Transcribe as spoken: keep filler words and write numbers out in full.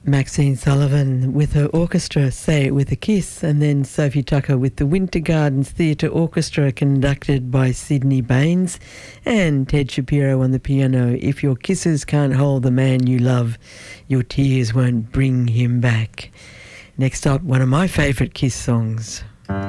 Maxine Sullivan with her orchestra, Say It With a Kiss, and then Sophie Tucker with the Winter Gardens Theatre Orchestra conducted by Sydney Baines, and Ted Shapiro on the piano. If your kisses can't hold the man you love, your tears won't bring him back. Next up, one of my favourite Kiss songs.